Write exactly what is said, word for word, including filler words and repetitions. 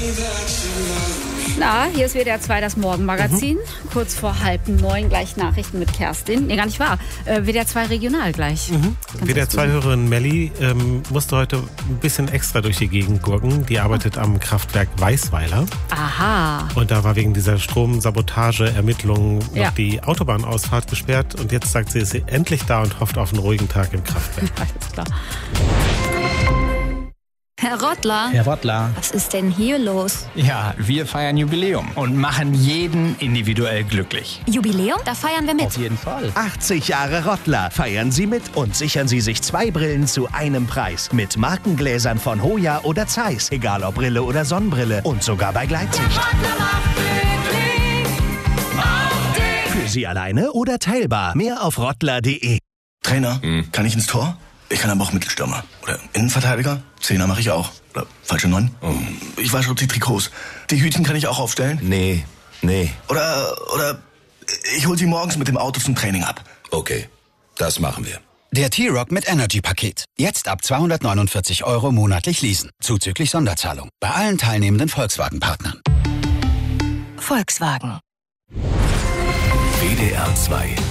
Na, hier ist W D R zwei, das Morgenmagazin. Mhm. Kurz vor halb neun gleich Nachrichten mit Kerstin. Nee, gar nicht wahr. Äh, W D R zwei Regional gleich. Mhm. W D R zwei-Hörerin Melli ähm, musste heute ein bisschen extra durch die Gegend gurken. Die arbeitet am Kraftwerk Weißweiler. Aha. Und da war wegen dieser Stromsabotage-Ermittlungen noch Ja. die Autobahnausfahrt gesperrt. Und jetzt sagt sie, ist sie endlich da und hofft auf einen ruhigen Tag im Kraftwerk. Alles klar. Herr Rottler, Herr Rottler. was ist denn hier los? Ja, wir feiern Jubiläum und machen jeden individuell glücklich. Jubiläum? Da feiern wir mit. Auf jeden Fall. achtzig Jahre Rottler. Feiern Sie mit und sichern Sie sich zwei Brillen zu einem Preis. Mit Markengläsern von Hoya oder Zeiss. Egal ob Brille oder Sonnenbrille. Und sogar bei Gleitsicht. Für Sie alleine oder teilbar. Mehr auf rottler punkt de. Trainer, mhm. kann ich ins Tor? Ich kann aber auch Mittelstürmer. Oder Innenverteidiger? Zehner mache ich auch. Oder falsche Neun? Oh. Ich wasche die Trikots. Die Hütchen kann ich auch aufstellen? Nee, nee. Oder, oder ich hol sie morgens mit dem Auto zum Training ab. Okay, das machen wir. Der T-Rock mit Energy-Paket. Jetzt ab zweihundertneunundvierzig Euro monatlich leasen. Zuzüglich Sonderzahlung. Bei allen teilnehmenden Volkswagen-Partnern. Volkswagen. W D R zwei